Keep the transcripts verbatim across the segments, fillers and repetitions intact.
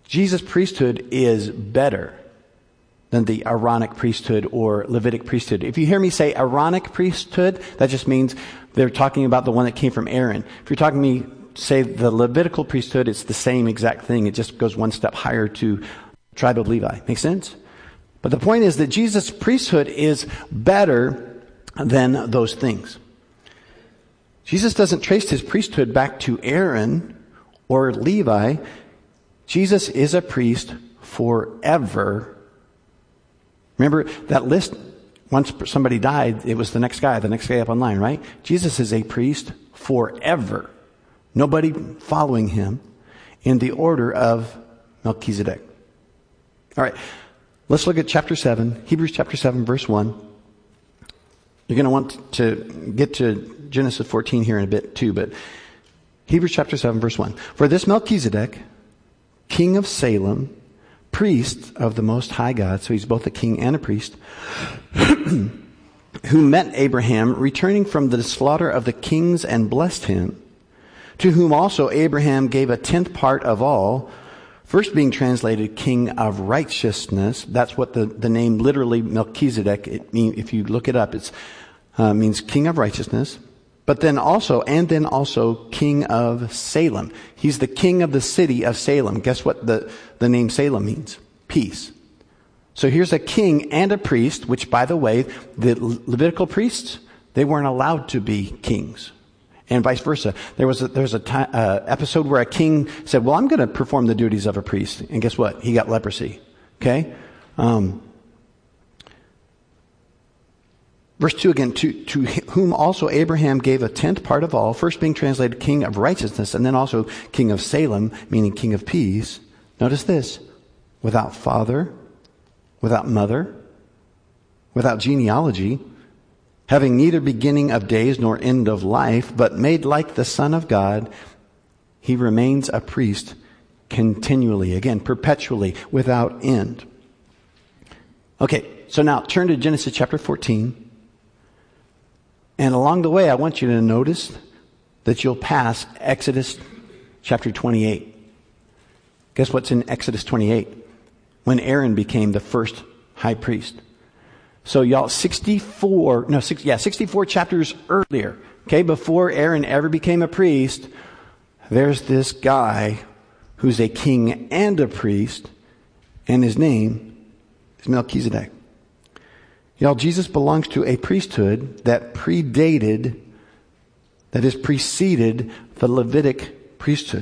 Jesus' priesthood is better than the Aaronic priesthood or Levitic priesthood. If you hear me say Aaronic priesthood, that just means they're talking about the one that came from Aaron. If you're talking to me, say the Levitical priesthood, it's the same exact thing. It just goes one step higher to tribe of Levi. Make sense? But the point is that Jesus' priesthood is better than those things. Jesus doesn't trace his priesthood back to Aaron or Levi. Jesus is a priest forever. Remember that list, once somebody died, it was the next guy, the next guy up on line, right? Jesus is a priest forever. Nobody following him in the order of Melchizedek. All right, let's look at chapter seven, Hebrews chapter seven, verse one. You're going to want to get to Genesis fourteen here in a bit too, but Hebrews chapter seven, verse one. For this Melchizedek, king of Salem, priest of the Most High God, so he's both a king and a priest, who met Abraham returning from the slaughter of the kings and blessed him, to whom also Abraham gave a tenth part of all, first being translated king of righteousness. That's what the, the name literally Melchizedek, it mean, if you look it up, it uh, means king of righteousness. But then also, and then also king of Salem. He's the king of the city of Salem. Guess what the, the name Salem means? Peace. So here's a king and a priest, which by the way, the Levitical priests, they weren't allowed to be kings. And vice versa. There was a, there was a t- uh, episode where a king said, well, I'm going to perform the duties of a priest. And guess what? He got leprosy. Okay? Um, verse two again, to, to whom also Abraham gave a tenth part of all, first being translated king of righteousness, and then also king of Salem, meaning king of peace. Notice this. Without father, without mother, without genealogy, having neither beginning of days nor end of life, but made like the Son of God, he remains a priest continually, again, perpetually, without end. Okay, so now turn to Genesis chapter fourteen. And along the way, I want you to notice that you'll pass Exodus chapter twenty-eight. Guess what's in Exodus twenty-eight? When Aaron became the first high priest. So y'all, sixty-four, no, six, yeah, sixty-four chapters earlier, okay, before Aaron ever became a priest, there's this guy who's a king and a priest, and his name is Melchizedek. Y'all, Jesus belongs to a priesthood that predated, that is preceded the Levitic priesthood.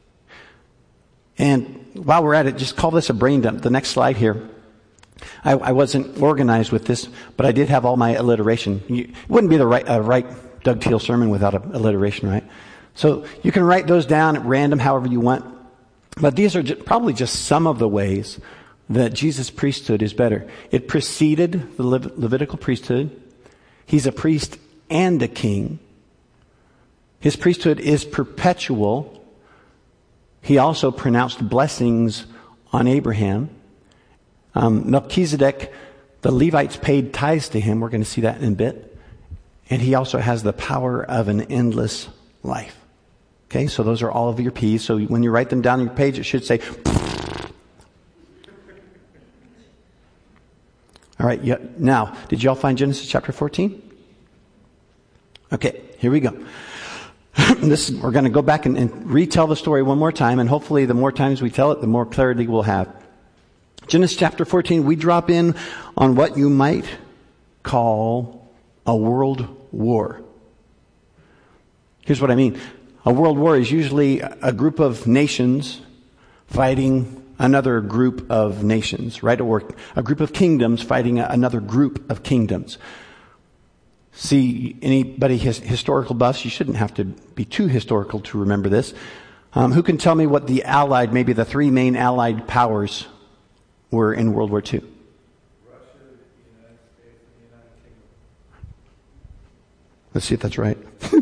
And while we're at it, just call this a brain dump. The next slide here. I, I wasn't organized with this, but I did have all my alliteration. You, it wouldn't be the right, uh, right Doug Teal sermon without a, alliteration, right? So you can write those down at random, however you want. But these are just, probably just some of the ways that Jesus' priesthood is better. It preceded the Le- Levitical priesthood. He's a priest and a king. His priesthood is perpetual. He also pronounced blessings on Abraham. Um, Melchizedek, the Levites paid tithes to him. We're going to see that in a bit. And he also has the power of an endless life. Okay, so those are all of your P's. So when you write them down on your page, it should say... All right, yeah, now, did y'all find Genesis chapter fourteen? Okay, here we go. This, we're going to go back and, and retell the story one more time, and hopefully the more times we tell it, the more clarity we'll have. Genesis chapter fourteen, we drop in on what you might call a world war. Here's what I mean. A world war is usually a group of nations fighting another group of nations, right? Or a group of kingdoms fighting another group of kingdoms. See, anybody has historical buffs, you shouldn't have to be too historical to remember this. Um, who can tell me what the allied, maybe the three main allied powers were in World War Two? Russia, the United States, and the United Kingdom. Let's see if that's right.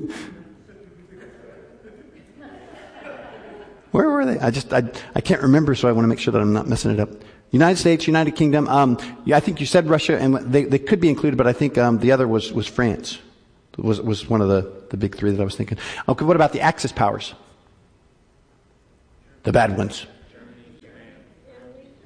Where were they? I just, I, I can't remember, so I want to make sure that I'm not messing it up. United States, United Kingdom. Um, yeah, I think you said Russia, and they, they could be included, but I think um, the other was, was France. Was was one of the, the big three that I was thinking. Okay, what about the Axis powers? The bad ones.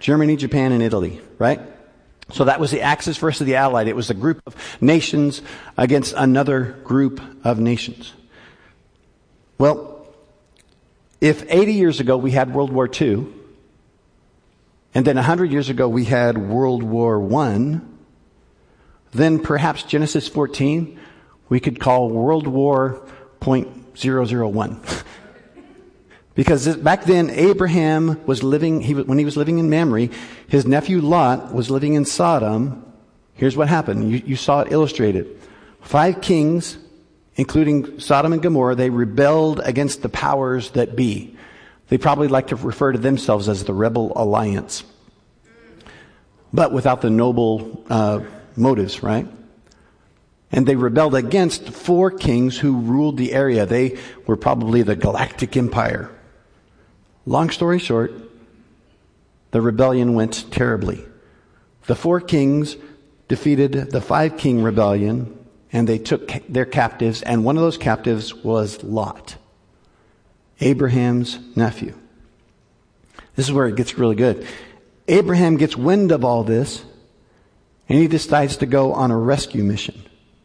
Germany, Japan, and Italy, right? So that was the Axis versus the Allied. It was a group of nations against another group of nations. Well, if eighty years ago we had World War Two, and then one hundred years ago we had World War One, then perhaps Genesis fourteen we could call World War point zero zero one. Because this, back then Abraham was living, he, when he was living in Mamre, his nephew Lot was living in Sodom. Here's what happened. You, you saw it illustrated. Five kings, including Sodom and Gomorrah, they rebelled against the powers that be. They probably like to refer to themselves as the Rebel Alliance, but without the noble uh, motives, right? And they rebelled against four kings who ruled the area. They were probably the Galactic Empire. Long story short, the rebellion went terribly. The four kings defeated the five king rebellion, and they took their captives, and one of those captives was Lot, Abraham's nephew. This is where it gets really good. Abraham gets wind of all this, and he decides to go on a rescue mission.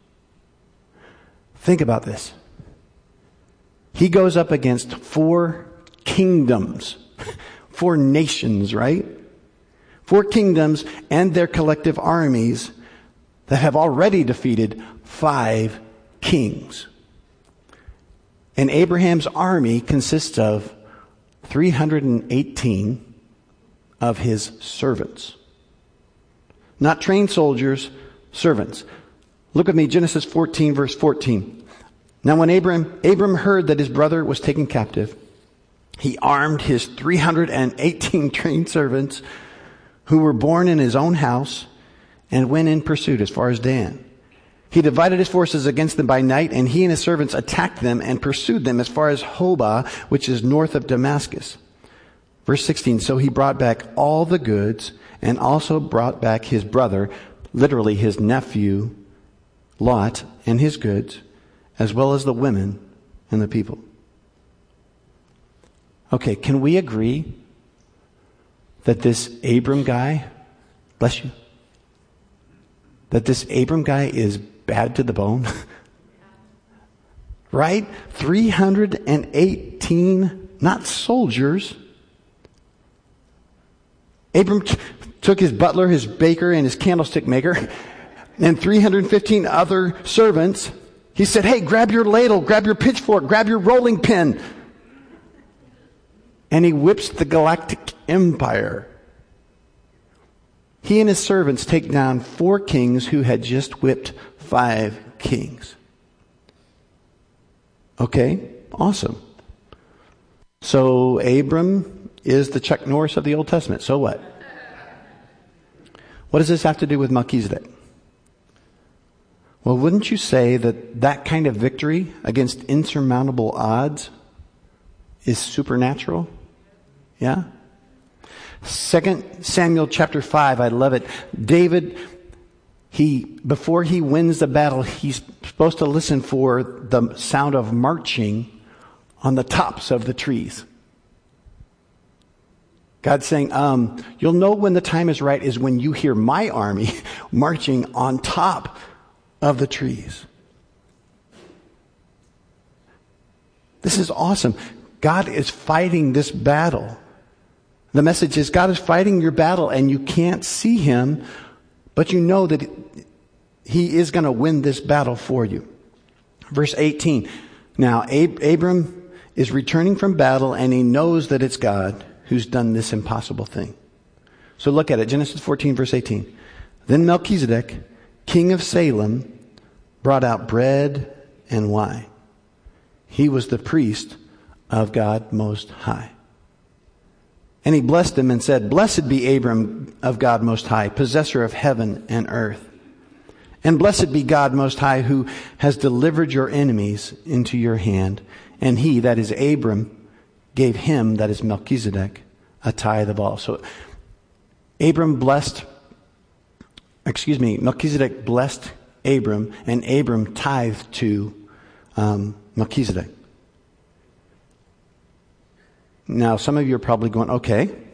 Think about this. He goes up against four kingdoms, four nations, right? Four kingdoms and their collective armies that have already defeated five kings. And Abraham's army consists of three hundred eighteen of his servants. Not trained soldiers, servants. Look with me, Genesis fourteen, verse fourteen. Now when Abram, Abram heard that his brother was taken captive, he armed his three hundred eighteen trained servants who were born in his own house and went in pursuit as far as Dan. He divided his forces against them by night, and he and his servants attacked them and pursued them as far as Hobah, which is north of Damascus. Verse sixteen, so he brought back all the goods and also brought back his brother, literally his nephew, Lot, and his goods, as well as the women and the people. Okay, can we agree that this Abram guy, bless you, that this Abram guy is bad to the bone? Right? three hundred eighteen, not soldiers. Abram t- took his butler, his baker, and his candlestick maker, and three hundred fifteen other servants. He said, hey, grab your ladle, grab your pitchfork, grab your rolling pin. And he whips the Galactic Empire. He and his servants take down four kings who had just whipped five kings. Okay, awesome. So Abram is the Chuck Norris of the Old Testament. So what? What does this have to do with Melchizedek? Well, wouldn't you say that that kind of victory against insurmountable odds is supernatural? Yeah? Second Samuel chapter five, I love it. David, he before he wins the battle, he's supposed to listen for the sound of marching on the tops of the trees. God's saying, um, you'll know when the time is right is when you hear my army marching on top of the trees. This is awesome. God is fighting this battle. The message is God is fighting your battle and you can't see him, but you know that he is going to win this battle for you. Verse eighteen. Now, Ab- Abram is returning from battle and he knows that it's God who's done this impossible thing. So look at it. Genesis fourteen, verse eighteen. Then Melchizedek, king of Salem, brought out bread and wine. He was the priest of God Most High. And he blessed him and said, blessed be Abram of God Most High, possessor of heaven and earth. And blessed be God Most High, who has delivered your enemies into your hand. And he, that is Abram, gave him, that is Melchizedek, a tithe of all. So Abram blessed, excuse me, Melchizedek blessed Abram, and Abram tithed to um, Melchizedek. Now, some of you are probably going, okay,